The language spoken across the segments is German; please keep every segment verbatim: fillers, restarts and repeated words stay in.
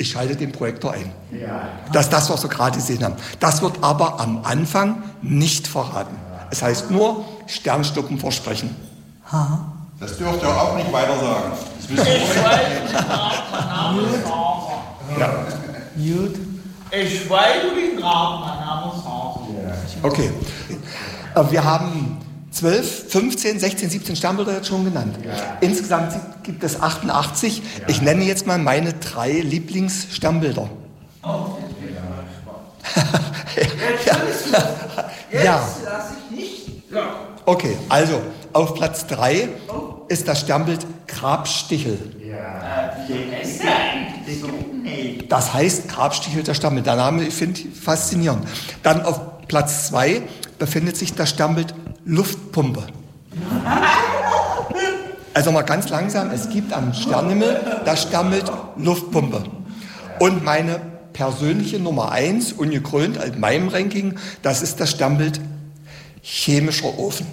Ich schalte den Projektor ein. Das ist das, was wir gerade gesehen haben. Das wird aber am Anfang nicht verraten. Es heißt nur Sternschnuppen versprechen. Ha. Das dürft ihr auch nicht weiter sagen. Das Ich weiß den Grab, Ja. Gut. Ich weiß den Grab, mein Name ist Hase. Okay. Aber wir haben zwölf, fünfzehn, sechzehn, siebzehn Sternbilder jetzt schon genannt. Insgesamt gibt es achtundachtzig. Ich nenne jetzt mal meine drei Lieblingssternbilder. Jetzt Ja. Jetzt Ja. lasse ich nicht. Ja. Okay, also auf Platz drei ist das Sternbild Grabstichel. Das heißt Grabstichel der Sternbild. Der Name, ich finde, faszinierend. Dann auf Platz zwei befindet sich das Sternbild Luftpumpe. Also mal ganz langsam, es gibt am Sternhimmel das Sternbild Luftpumpe. Und meine persönliche Nummer eins, ungekrönt in meinem Ranking, das ist das Sternbild chemischer Ofen.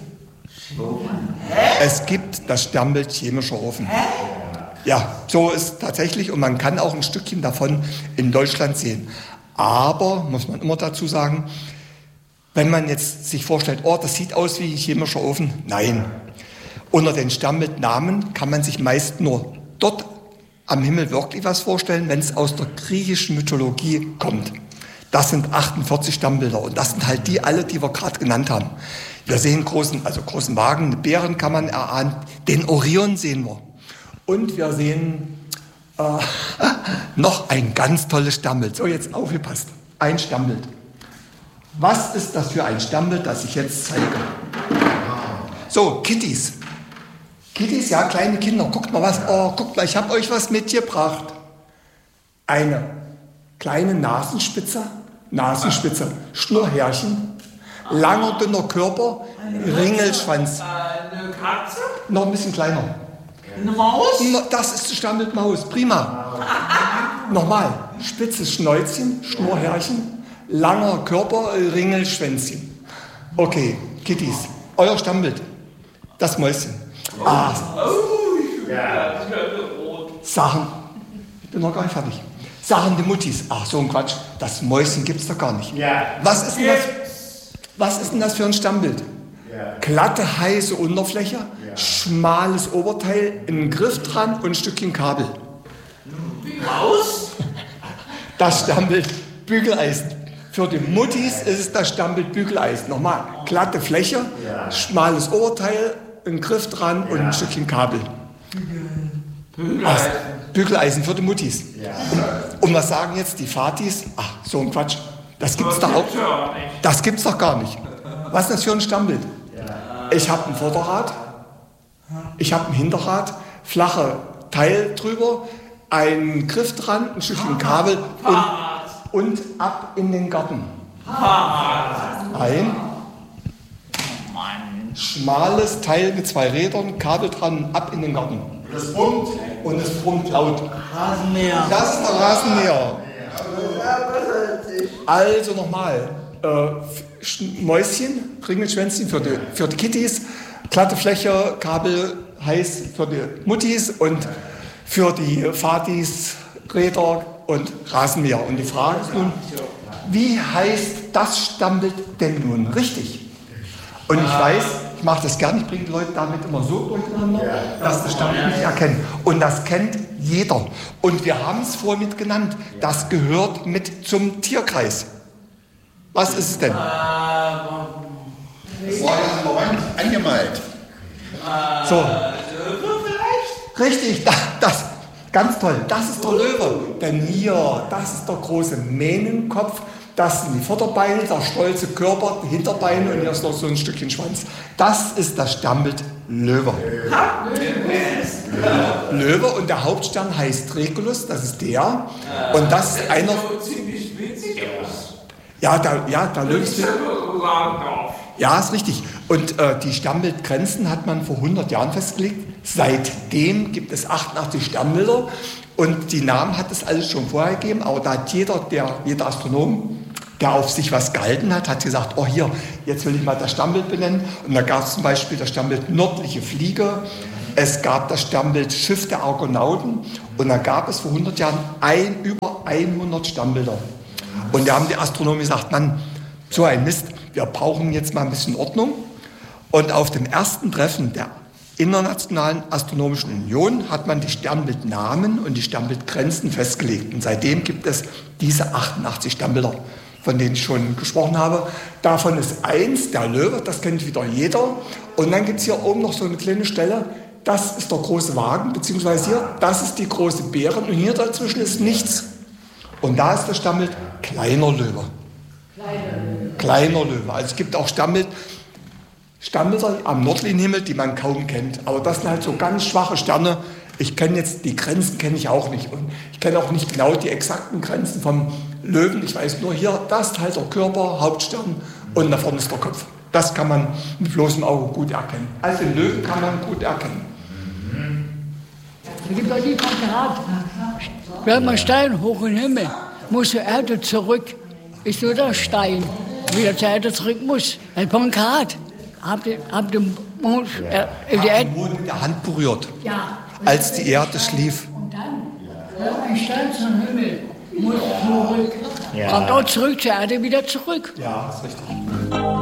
Es gibt das Sternbild chemischer Ofen. Ja, so ist tatsächlich, und man kann auch ein Stückchen davon in Deutschland sehen. Aber, muss man immer dazu sagen, wenn man jetzt sich vorstellt, oh, das sieht aus wie ein chemischer Ofen, nein. Unter den Sternbildnamen kann man sich meist nur dort am Himmel wirklich was vorstellen, wenn es aus der griechischen Mythologie kommt. Das sind achtundvierzig Sternbilder und das sind halt die alle, die wir gerade genannt haben. Wir sehen großen, also großen Wagen, Bären kann man erahnen, den Orion sehen wir. Und wir sehen äh, noch ein ganz tolles Sternbild. So, jetzt aufgepasst. Ein Sternbild. Was ist das für ein Sternbild, das ich jetzt zeige? So, Kittys. Kittys, ja, kleine Kinder. Guckt mal was. Oh, guckt mal, ich habe euch was mitgebracht. Eine kleine Nasenspitze, Nasenspitze, Schnurrhärchen, langer, dünner Körper, Ringelschwanz. Eine Katze? Noch ein bisschen kleiner. Eine Maus? Das ist das Sternbild Maus. Prima. Nochmal. Spitzes Schnäuzchen, Schnurrhärchen, langer Körper, Ringelschwänzchen. Okay, Kittys. Euer Sternbild. Das Mäuschen. Ah. Sachen. Ich bin noch gar nicht fertig. Sachen die Muttis. Ach, so ein Quatsch. Das Mäuschen gibt's doch gar nicht. Was ist denn das, was ist denn das für ein Sternbild? Glatte, heiße Unterfläche, schmales Oberteil, ein Griff dran und ein Stückchen Kabel. Maus? Das Sternbild Bügeleisen. Für die Muttis ist es das Sternbild Bügeleisen. Nochmal, glatte Fläche, schmales Oberteil, ein Griff dran und ein Stückchen Kabel. Bügeleisen. Ach, Bügeleisen für die Muttis. Und, und was sagen jetzt die Vatis? Ach, so ein Quatsch. Das gibt's doch auch. Das gibt's doch gar nicht. Was ist das für ein Sternbild? Ich habe ein Vorderrad, ich habe ein Hinterrad, flache Teil drüber, einen Griff dran, ein Stückchen Kabel und, und ab in den Garten. Ein schmales Teil mit zwei Rädern, Kabel dran, ab in den Garten. Das brummt. Und es brummt laut. Rasenmäher. Das ist der Rasenmäher. Also nochmal. Äh, Mäuschen, Ringelschwänzchen für die, für die Kittys, glatte Fläche, Kabel heiß für die Muttis und für die Vatis, Räder und Rasenmäher. Und die Frage ist nun, wie heißt das Sternbild denn nun richtig? Und ich weiß, ich mache das gerne, ich bringe die Leute damit immer so durcheinander, dass sie das Sternbild nicht erkennen. Und das kennt jeder. Und wir haben es vorhin mit genannt, das gehört mit zum Tierkreis. Was ist es denn? Das war ja an der Wand angemalt. So. Löwe vielleicht? Richtig, das, das, ganz toll. Das ist der Löwe. Denn hier, das ist der große Mähnenkopf. Das sind die Vorderbeine, der stolze Körper, die Hinterbeine und hier ist noch so ein Stückchen Schwanz. Das ist das Sternbild Löwe. Löwe und der Hauptstern heißt Regulus, das ist der. Und das ist einer. Ziemlich witzig aus. Ja, der, ja, der Löwe ist. Ja, ist richtig. Und äh, die Sternbildgrenzen hat man vor hundert Jahren festgelegt. Seitdem gibt es achtundachtzig Sternbilder und die Namen hat es alles schon vorher gegeben, aber da hat jeder, der, jeder Astronom, der auf sich was gehalten hat, hat gesagt, oh hier, jetzt will ich mal das Sternbild benennen. Und da gab es zum Beispiel das Sternbild nördliche Fliege, Es gab das Sternbild Schiff der Argonauten und da gab es vor hundert Jahren ein, über hundert Sternbilder. Und da haben die Astronomen gesagt, Mann, so ein Mist, wir brauchen jetzt mal ein bisschen Ordnung. Und auf dem ersten Treffen der Internationalen Astronomischen Union hat man die Sternbildnamen und die Sternbildgrenzen festgelegt. Und seitdem gibt es diese achtundachtzig Sternbilder, von denen ich schon gesprochen habe. Davon ist eins, der Löwe, das kennt wieder jeder. Und dann gibt es hier oben noch so eine kleine Stelle, das ist der große Wagen, beziehungsweise hier, das ist die große Bären und hier dazwischen ist nichts. Und da ist das Sternbild kleiner Löwe. Kleiner Löwe. Also es gibt auch Sternbild, Sternbilder am Nordlinienhimmel, die man kaum kennt. Aber das sind halt so ganz schwache Sterne. Ich kenne jetzt, die Grenzen kenne ich auch nicht. Und ich kenne auch nicht genau die exakten Grenzen vom Löwen. Ich weiß nur hier, das ist halt der Körper, Hauptstern und da vorne ist der Kopf. Das kann man mit bloßem Auge gut erkennen. Also den Löwen kann man gut erkennen. Es gibt auch die Quadrat. Wenn man Stein hoch in den Himmel, muss die Erde zurück. Ist nur der Stein, wieder zur Erde zurück muss. Ein Pankrat. Habt ihr, habt ihr Mond, äh, die Erde? Den Mond mit der Hand berührt, Ja. als die Erde schlief. Und dann, ein Stein zum Himmel muss zurück. Kommt auch zurück zur Erde wieder zurück. Ja, ist richtig.